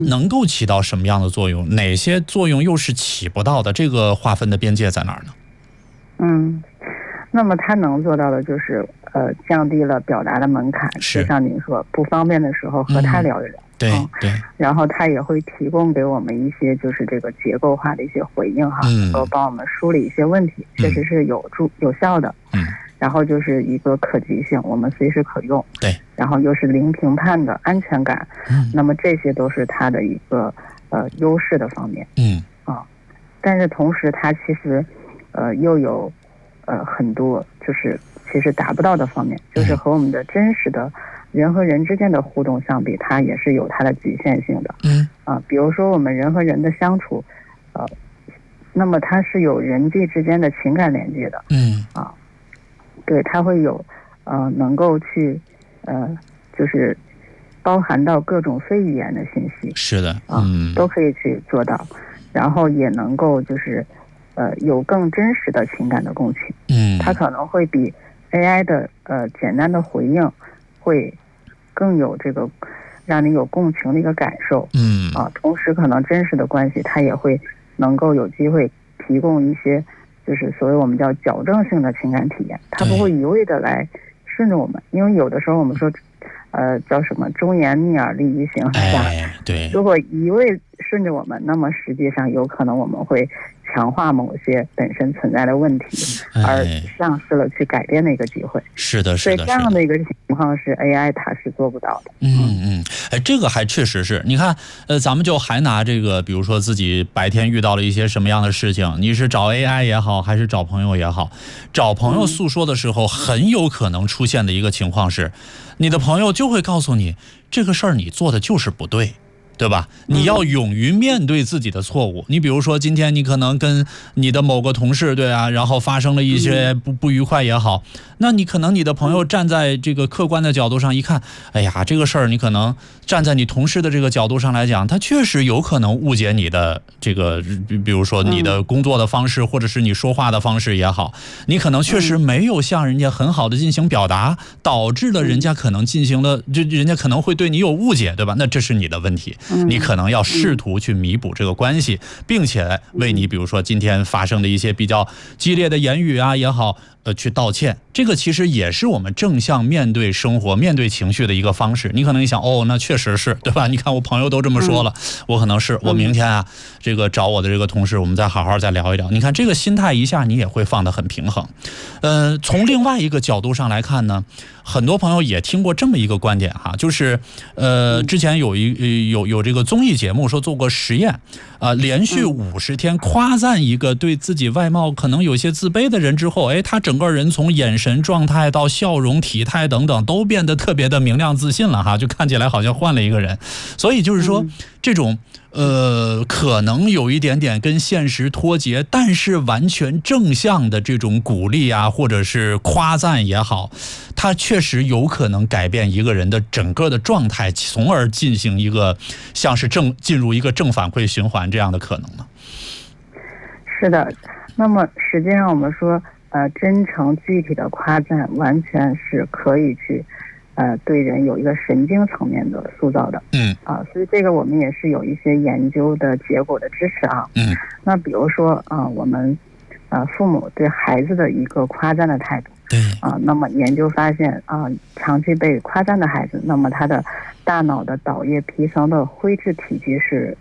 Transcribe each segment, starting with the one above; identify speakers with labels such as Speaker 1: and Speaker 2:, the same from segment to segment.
Speaker 1: 能够起到什么样的作用？哪些作用又是起不到的？这个划分的边界在哪儿呢？
Speaker 2: 那么它能做到的就是降低了表达的门槛，就像您说不方便的时候和他聊一聊。
Speaker 1: 对。
Speaker 2: 然后他也会提供给我们一些就是这个结构化的一些回应哈，能够帮我们梳理一些问题，确实是有效的。然后就是一个可及性，我们随时可用。
Speaker 1: 对。
Speaker 2: 然后又是零评判的安全感。那么这些都是它的一个优势的方面。但是同时它其实又有很多就是其实达不到的方面，就是和我们的真实的人和人之间的互动相比，它也是有它的局限性的。比如说我们人和人的相处，那么它是有人际之间的情感连接的。对，它会有能够去就是包含到各种非语言的信息。
Speaker 1: 是的。
Speaker 2: 都可以去做到，然后也能够就是有更真实的情感的共情。它可能会比 AI 的简单的回应会更有这个让你有共情的一个感受。同时可能真实的关系它也会能够有机会提供一些就是所谓我们叫矫正性的情感体验，它不会一味的来顺着我们，因为有的时候我们说叫什么忠言逆耳利于行。
Speaker 1: 对。
Speaker 2: 如果一味顺着我们，那么实际上有可能我们会强化某些本身存在的问题，而丧失了去改变的一个机会。
Speaker 1: 是的。
Speaker 2: 所以这样的一个情况是 AI 它是做不到的。
Speaker 1: 这个还确实是。你看咱们就还拿这个比如说自己白天遇到了一些什么样的事情，你是找 AI 也好还是找朋友也好，找朋友诉说的时候很有可能出现的一个情况是，你的朋友就会告诉你这个事儿你做的就是不对，对吧？你要勇于面对自己的错误。你比如说今天你可能跟你的某个同事，对啊，然后发生了一些不愉快也好，那你可能你的朋友站在这个客观的角度上一看，哎呀，这个事儿你可能站在你同事的这个角度上来讲，他确实有可能误解你的这个比如说你的工作的方式或者是你说话的方式也好，你可能确实没有向人家很好的进行表达，导致了人家可能进行了人家可能会对你有误解，对吧？那这是你的问题，你可能要试图去弥补这个关系，并且为你比如说今天发生的一些比较激烈的言语啊也好去道歉。这个其实也是我们正向面对生活面对情绪的一个方式。你可能一想那确实是，对吧？你看我朋友都这么说了，我可能是我明天啊这个找我的这个同事，我们再好好再聊一聊。你看这个心态一下你也会放得很平衡。从另外一个角度上来看呢，很多朋友也听过这么一个观点哈，就是之前有这个综艺节目说做过实验，连续50天夸赞一个对自己外貌可能有些自卑的人之后，他整个人从眼神状态到笑容体态等等都变得特别的明亮自信了哈，就看起来好像换了一个人。所以就是说这种可能有一点点跟现实脱节，但是完全正向的这种鼓励啊，或者是夸赞也好，它确实有可能改变一个人的整个的状态，从而进行一个像是进入一个正反馈循环这样的可能呢？
Speaker 2: 是的。那么实际上我们说真诚具体的夸赞完全是可以去对人有一个神经层面的塑造的。所以这个我们也是有一些研究的结果的支持啊。那比如说我们父母对孩子的一个夸赞的态度。那么研究发现长期被夸赞的孩子，那么他的大脑的岛叶皮层的灰质体积是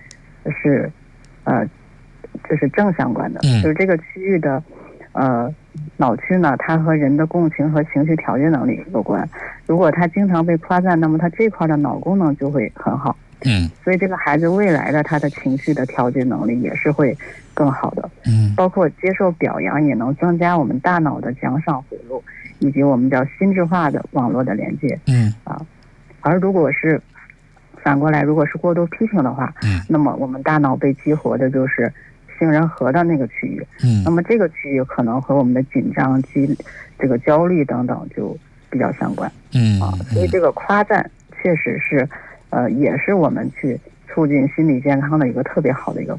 Speaker 2: 这是正相关的。就是这个区域的脑区呢，它和人的共情和情绪调节能力有关。如果他经常被夸赞，那么他这块的脑功能就会很好。所以这个孩子未来的他的情绪的调节能力也是会更好的。包括接受表扬也能增加我们大脑的奖赏回路，以及我们叫心智化的网络的连接。而如果是反过来，如果是过度批评的话，那么我们大脑被激活的就是杏仁核的那个区域。那么这个区域可能和我们的紧张、这个焦虑等等就比较相关。所以这个夸赞确实是也是我们去促进心理健康的一个特别好的一个方式。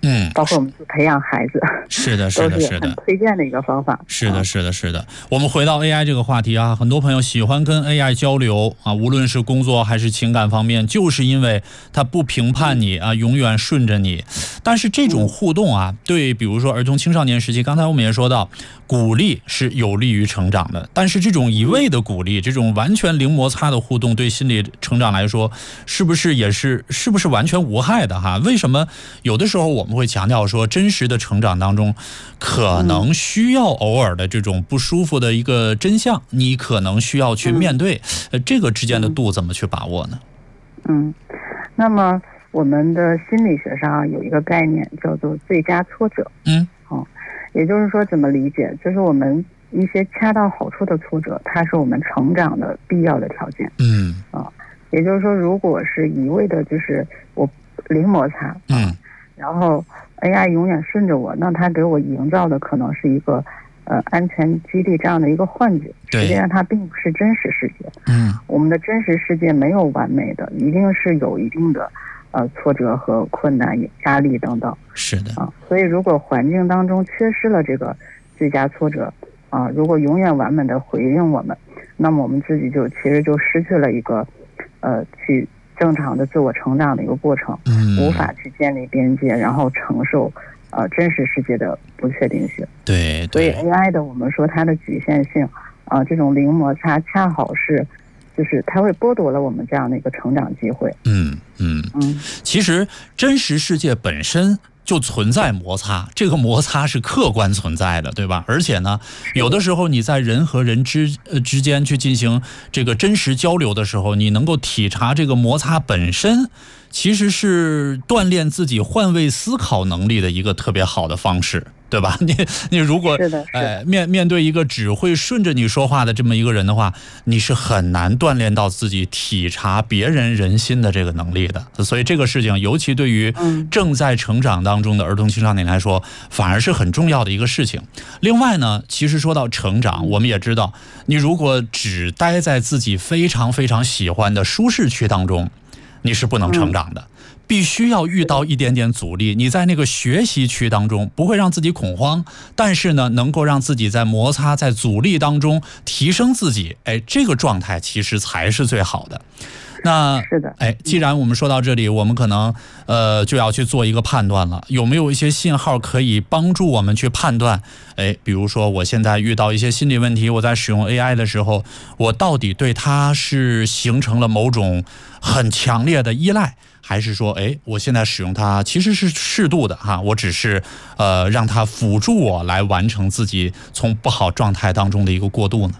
Speaker 2: 包括我们去培养孩子，
Speaker 1: 是的，是的，是的，
Speaker 2: 都是很推荐的一个方法。
Speaker 1: 是的，是的，是的。我们回到 AI 这个话题啊，很多朋友喜欢跟 AI 交流啊，无论是工作还是情感方面，就是因为它不评判你啊，永远顺着你。但是这种互动啊，对，比如说儿童青少年时期，刚才我们也说到，鼓励是有利于成长的，但是这种一味的鼓励，这种完全零摩擦的互动，对心理成长来说，是不是完全无害的哈？为什么有的时候我们会强调说，真实的成长当中，可能需要偶尔的这种不舒服的一个真相，你可能需要去面对，这个之间的度怎么去把握呢？
Speaker 2: 那么我们的心理学上有一个概念叫做最佳挫折。也就是说怎么理解？就是我们一些恰到好处的挫折，它是我们成长的必要的条件。也就是说，如果是一味的就是我零摩擦，然后 AI 永远顺着我，那它给我营造的可能是一个安全基地这样的一个幻觉，实际上它并不是真实世界。我们的真实世界没有完美的，一定是有一定的挫折和困难、压力等等。
Speaker 1: 是的
Speaker 2: 所以如果环境当中缺失了这个最佳挫折如果永远完美的回应我们，那么我们自己其实就失去了一个去正常的自我成长的一个过程，无法去建立边界，然后承受真实世界的不确定性。
Speaker 1: 对，
Speaker 2: 所以 AI 的我们说它的局限性这种零摩擦恰好是就是它会剥夺了我们这样的一个成长机会。
Speaker 1: 其实真实世界本身就存在摩擦，这个摩擦是客观存在的，对吧？而且呢，有的时候你在人和人之间去进行这个真实交流的时候，你能够体察这个摩擦本身，其实是锻炼自己换位思考能力的一个特别好的方式，对吧？你如果面对一个只会顺着你说话的这么一个人的话，你是很难锻炼到自己体察别人人心的这个能力的。所以这个事情，尤其对于正在成长当中的儿童青少年来说，反而是很重要的一个事情。另外呢，其实说到成长，我们也知道，你如果只待在自己非常非常喜欢的舒适区当中，你是不能成长的。必须要遇到一点点阻力，你在那个学习区当中不会让自己恐慌，但是呢，能够让自己在摩擦、在阻力当中提升自己，这个状态其实才是最好的。那
Speaker 2: 是的，
Speaker 1: 既然我们说到这里，我们可能就要去做一个判断了，有没有一些信号可以帮助我们去判断？比如说我现在遇到一些心理问题，我在使用 AI 的时候，我到底对它是形成了某种很强烈的依赖，还是说，我现在使用它其实是适度的哈，我只是让它辅助我来完成自己从不好状态当中的一个过渡呢？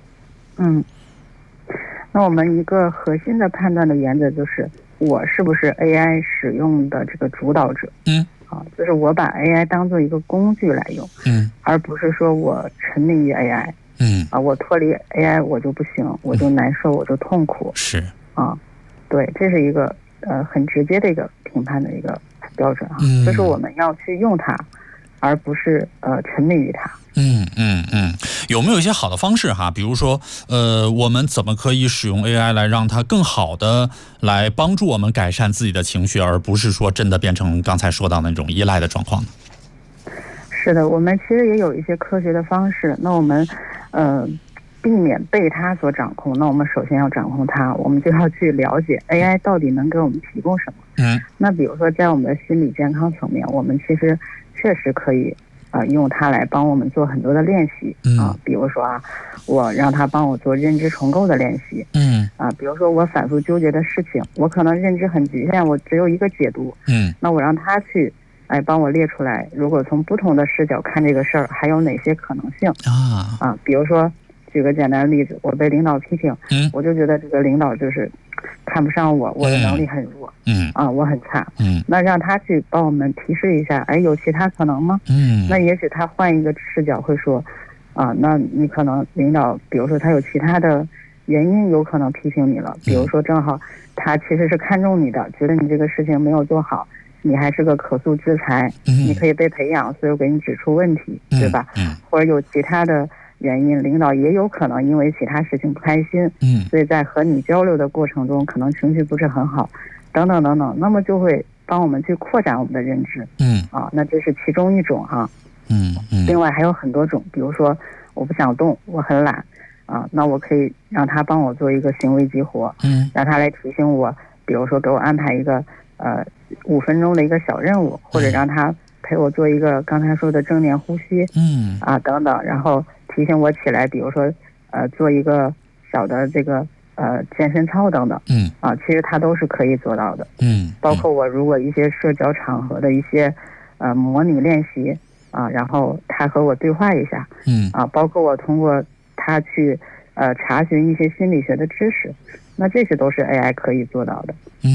Speaker 2: 那我们一个核心的判断的原则就是，我是不是 AI 使用的这个主导者？就是我把 AI 当做一个工具来用，而不是说我沉迷于 AI，我脱离 AI 我就不行，我就难受，我就痛苦。
Speaker 1: 是
Speaker 2: 对，这是一个很直接的一个评判的一个标准就是我们要去用它，而不是沉迷于它。
Speaker 1: 有没有一些好的方式哈？比如说我们怎么可以使用 AI 来让它更好的来帮助我们改善自己的情绪，而不是说真的变成刚才说到那种依赖的状况呢？
Speaker 2: 是的，我们其实也有一些科学的方式。那我们避免被它所掌控，那我们首先要掌控它，我们就要去了解 AI 到底能给我们提供什么。那比如说在我们的心理健康层面，我们其实确实可以用它来帮我们做很多的练习比如说我让它帮我做认知重构的练习。比如说我反复纠结的事情，我可能认知很局限，我只有一个解读。那我让它去帮我列出来，如果从不同的视角看这个事儿，还有哪些可能性比如说举个简单的例子，我被领导批评，我就觉得这个领导就是看不上我，我的能力很弱，我很差，那让他去帮我们提示一下，有其他可能吗？那也许他换一个视角会说，那你可能领导，比如说他有其他的原因，有可能批评你了，比如说正好他其实是看中你的，觉得你这个事情没有做好，你还是个可塑之才，你可以被培养，所以我给你指出问题，对吧？或者有其他的原因，领导也有可能因为其他事情不开心，所以在和你交流的过程中可能情绪不是很好，等等等等，那么就会帮我们去扩展我们的认知。那这是其中一种哈。另外还有很多种，比如说我不想动，我很懒那我可以让他帮我做一个行为激活，让他来提醒我，比如说给我安排一个5分钟的一个小任务，或者让他陪我做一个刚才说的正念呼吸，等等，然后提醒我起来，比如说做一个小的这个健身操等等，其实它都是可以做到的，包括我如果一些社交场合的一些模拟练习然后他和我对话一下，包括我通过他去查询一些心理学的知识，那这些都是 AI 可以做到的。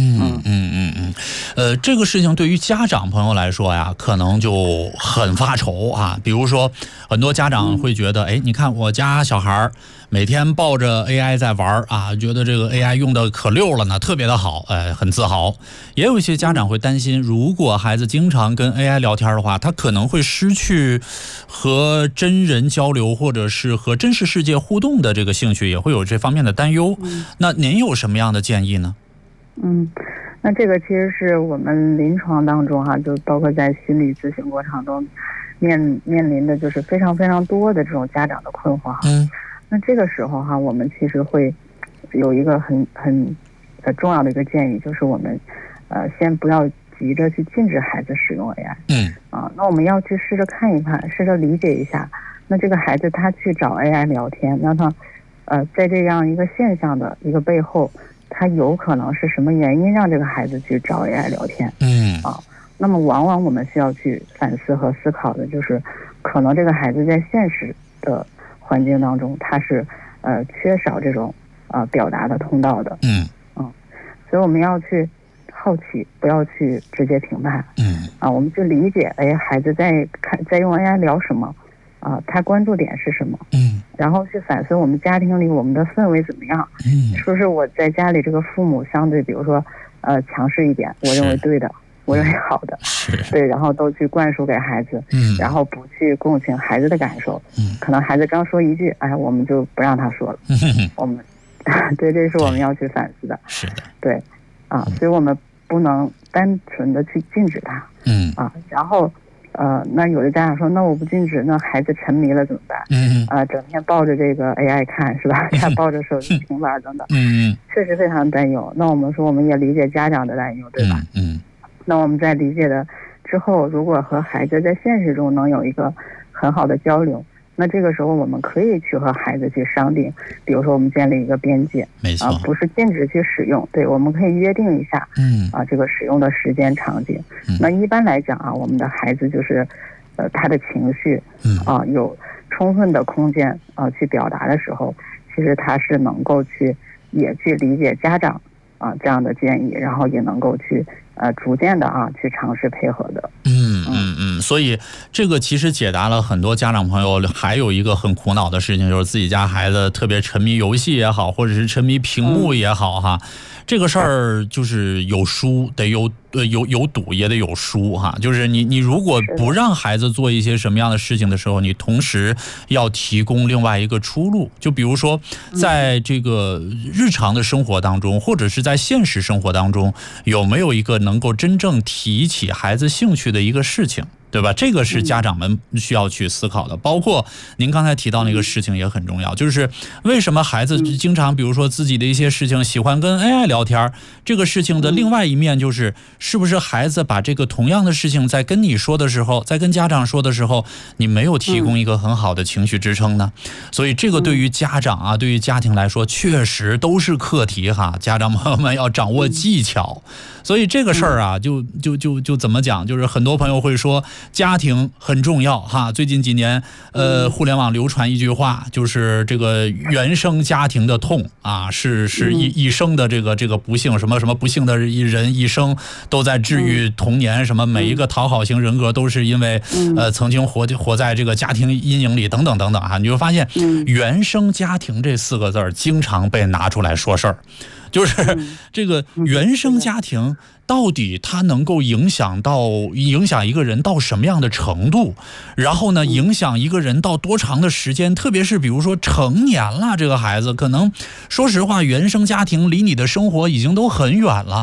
Speaker 1: 这个事情对于家长朋友来说呀，可能就很发愁比如说，很多家长会觉得，你看我家小孩每天抱着 AI 在玩觉得这个 AI 用的可溜了呢，特别的好，很自豪。也有一些家长会担心，如果孩子经常跟 AI 聊天的话，他可能会失去和真人交流或者是和真实世界互动的这个兴趣，也会有这方面的担忧。那您有什么样的建议呢？
Speaker 2: 那这个其实是我们临床当中就包括在心理咨询过程中面临的就是非常非常多的这种家长的困惑那这个时候我们其实会有一个很重要的一个建议，就是我们先不要急着去禁止孩子使用 AI。那我们要去试着看一看，试着理解一下，那这个孩子他去找 AI 聊天，那他在这样一个现象的一个背后，他有可能是什么原因让这个孩子去找 AI 聊天？那么往往我们需要去反思和思考的就是，可能这个孩子在现实的环境当中，他是缺少这种表达的通道的。所以我们要去好奇，不要去直接评判。我们去理解，孩子在用 AI 聊什么？他关注点是什么？然后去反思我们家庭里我们的氛围怎么样？说是我在家里这个父母相对，比如说强势一点，我认为对的，我认为好的，对，然后都去灌输给孩子，然后不去共情孩子的感受。可能孩子刚说一句，我们就不让他说了。我们对，这是我们要去反思的。
Speaker 1: 是的，
Speaker 2: 对，所以我们不能单纯的去禁止他。然后。那有的家长说，那我不禁止，那孩子沉迷了怎么办？整天抱着这个 AI 看是吧？他抱着手机、平板等等，确实非常担忧。那我们说，我们也理解家长的担忧，对吧？那我们在理解的之后，如果和孩子在现实中能有一个很好的交流，那这个时候我们可以去和孩子去商定，比如说我们建立一个边界，
Speaker 1: 没错，
Speaker 2: 不是禁止去使用，对，我们可以约定一下，这个使用的时间场景。那一般来讲我们的孩子就是，他的情绪有充分的空间去表达的时候，其实他是能够也去理解家长这样的建议，然后也能够去逐渐的去尝试配合的。
Speaker 1: 所以这个其实解答了很多家长朋友还有一个很苦恼的事情，就是自己家孩子特别沉迷游戏也好，或者是沉迷屏幕也好这个事儿就是有输得有赌也得有输就是你如果不让孩子做一些什么样的事情的时候，你同时要提供另外一个出路。就比如说在这个日常的生活当中，或者是在现实生活当中，有没有一个能够真正提起孩子兴趣的一个事情，对吧？这个是家长们需要去思考的。包括您刚才提到那个事情也很重要，就是为什么孩子经常比如说自己的一些事情喜欢跟 AI 聊天，这个事情的另外一面就是是不是孩子把这个同样的事情在跟你说的时候，在跟家长说的时候，你没有提供一个很好的情绪支撑呢？所以这个对于家长对于家庭来说确实都是课题家长朋友们要掌握技巧。所以这个事儿就怎么讲，就是很多朋友会说家庭很重要最近几年互联网流传一句话，就是这个原生家庭的痛是一生的这个不幸，什么不幸的人一生都在治愈童年，什么每一个讨好型人格都是因为曾经活在这个家庭阴影里等等等等你就发现原生家庭这4个字经常被拿出来说事儿。就是这个原生家庭到底它能够影响一个人到什么样的程度，然后呢影响一个人到多长的时间，特别是比如说成年了，这个孩子可能说实话原生家庭离你的生活已经都很远了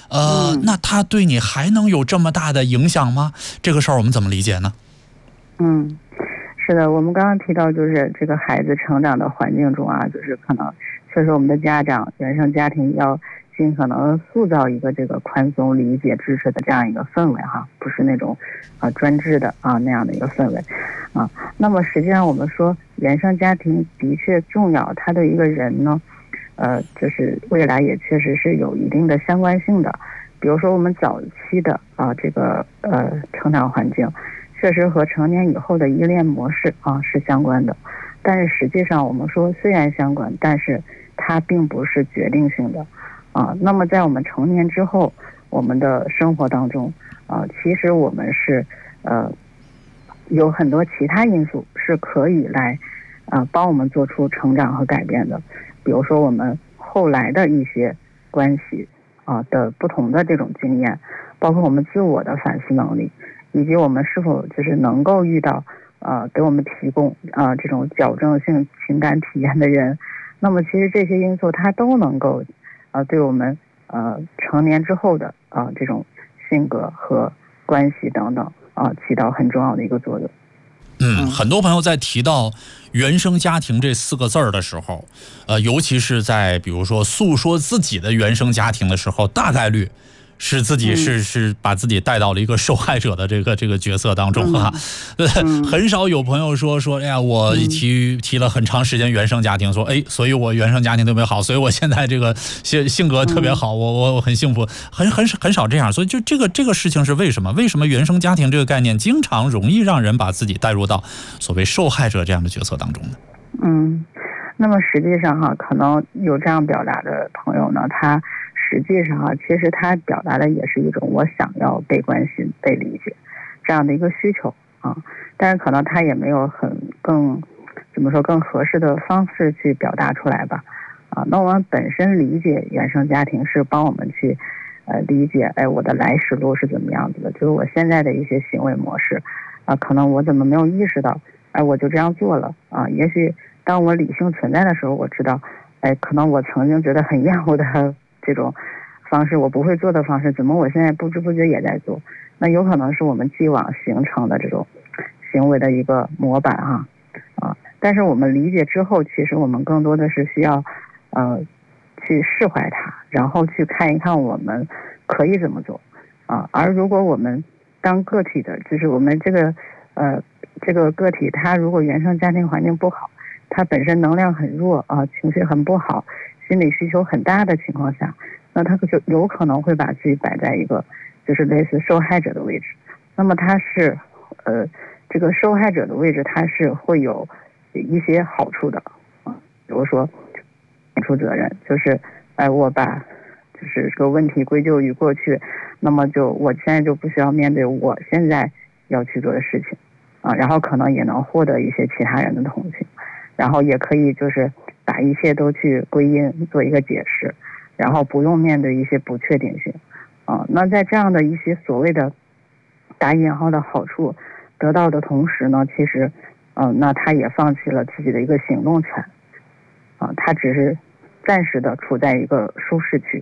Speaker 1: 那他对你还能有这么大的影响吗？这个事儿我们怎么理解呢？
Speaker 2: 是的，我们刚刚提到就是这个孩子成长的环境中啊，就是可能确实我们的家长原生家庭要尽可能塑造一个这个宽松理解支持的这样一个氛围哈，不是那种专制的那样的一个氛围那么实际上我们说原生家庭的确重要，它对一个人呢就是未来也确实是有一定的相关性的。比如说我们早期的这个成长环境确实和成年以后的依恋模式是相关的，但是实际上我们说虽然相关，但是它并不是决定性的那么在我们成年之后，我们的生活当中其实我们是有很多其他因素是可以来帮我们做出成长和改变的。比如说我们后来的一些关系的不同的这种经验，包括我们自我的反思能力，以及我们是否就是能够遇到给我们提供这种矫正性情感体验的人。那么其实这些因素它都能够对我们成年之后的这种性格和关系等等起到很重要的一个作用。
Speaker 1: 很多朋友在提到原生家庭这4个字儿的时候，尤其是在比如说诉说自己的原生家庭的时候，大概率是自己是把自己带到了一个受害者的这个角色当中很少有朋友说哎呀，我提了很长时间原生家庭，说所以我原生家庭特别好，所以我现在这个性格特别好，我很幸福，很少这样。所以就这个事情是为什么原生家庭这个概念经常容易让人把自己带入到所谓受害者这样的角色当中呢？
Speaker 2: 那么实际上可能有这样表达的朋友呢，他实际上其实他表达的也是一种我想要被关心被理解这样的一个需求但是可能他也没有更合适的方式去表达出来吧那我们本身理解原生家庭是帮我们去理解我的来时路是怎么样子的，就是我现在的一些行为模式可能我怎么没有意识到我就这样做了也许当我理性存在的时候，我知道可能我曾经觉得很厌恶的这种方式，我不会做的方式，怎么我现在不知不觉也在做？那有可能是我们既往形成的这种行为的一个模板但是我们理解之后，其实我们更多的是需要去释怀它，然后去看一看我们可以怎么做而如果我们当个体的，就是我们这个个体，他如果原生家庭环境不好，他本身能量很弱情绪很不好，心理需求很大的情况下，那他就有可能会把自己摆在一个就是类似受害者的位置。那么他是这个受害者的位置，他是会有一些好处的比如说免除责任，就是我把就是这个问题归咎于过去，那么我现在就不需要面对我现在要去做的事情然后可能也能获得一些其他人的同情，然后也可以就是把一切都去归因做一个解释，然后不用面对一些不确定性那在这样的一些所谓的打引号的好处得到的同时呢，其实那他也放弃了自己的一个行动权他只是暂时的处在一个舒适区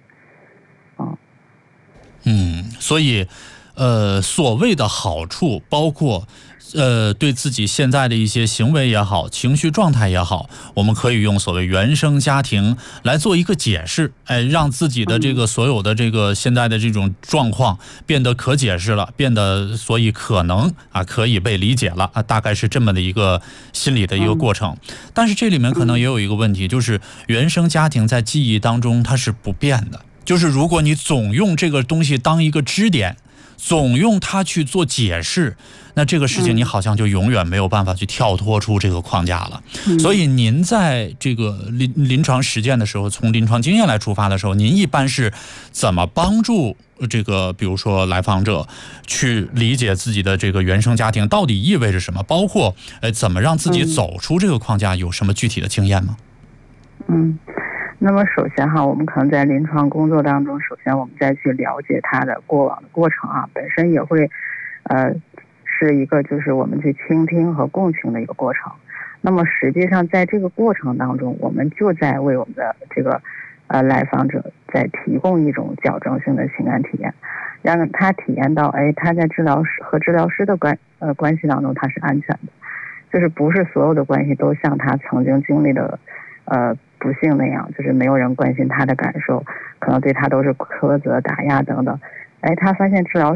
Speaker 1: 所以所谓的好处包括对自己现在的一些行为也好，情绪状态也好，我们可以用所谓原生家庭来做一个解释让自己的这个所有的这个现在的这种状况变得可解释了，变得所以可能可以被理解了大概是这么的一个心理的一个过程但是这里面可能也有一个问题，就是原生家庭在记忆当中它是不变的，就是如果你总用这个东西当一个支点，总用它去做解释，那这个事情你好像就永远没有办法去跳脱出这个框架了所以您在这个临床实践的时候，从临床经验来出发的时候，您一般是怎么帮助这个比如说来访者去理解自己的这个原生家庭到底意味着什么，包括怎么让自己走出这个框架，有什么具体的经验吗？
Speaker 2: 那么首先我们可能在临床工作当中，首先我们再去了解他的过往的过程本身也会是一个就是我们去倾听和共情的一个过程。那么实际上在这个过程当中，我们就在为我们的这个来访者在提供一种矫正性的情感体验，让他体验到，他在治疗师的关系当中他是安全的，就是不是所有的关系都像他曾经经历的不幸那样，就是没有人关心他的感受，可能对他都是苛责打压等等。他发现治疗